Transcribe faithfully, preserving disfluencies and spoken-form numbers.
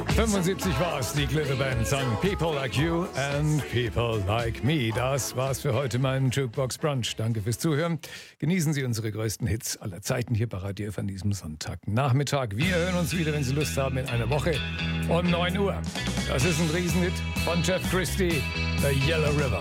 fünfundsiebzig war es, die Glitterband sang People Like You and People Like Me. Das war's für heute, mein Jukebox Brunch. Danke fürs Zuhören. Genießen Sie unsere größten Hits aller Zeiten hier bei Radio F an diesem Sonntagnachmittag. Wir hören uns wieder, wenn Sie Lust haben, in einer Woche um neun Uhr. Das ist ein Riesenhit von Jeff Christie, The Yellow River.